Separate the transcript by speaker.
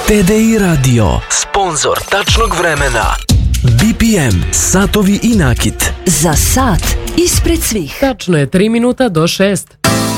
Speaker 1: TDI Radio, sponzor tačnog vremena. BPM, satovi i nakit.
Speaker 2: Za sat ispred svih.
Speaker 3: Tačno je 3 minuta do 6.